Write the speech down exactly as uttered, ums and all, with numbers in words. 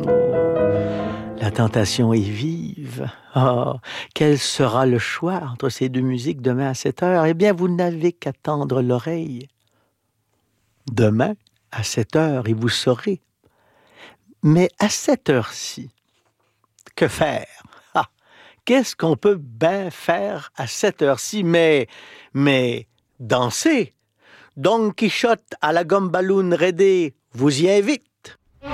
La tentation est vive. Oh, quel sera le choix entre ces deux musiques demain à sept heures? Eh bien, vous n'avez qu'à tendre l'oreille. Demain, à sept heures, et vous saurez. Mais à cette heure-ci, que faire? Ah, qu'est-ce qu'on peut bien faire à cette heure-ci? Mais, mais, danser. Don Quichotte à la gomme ballon raidée vous y invite.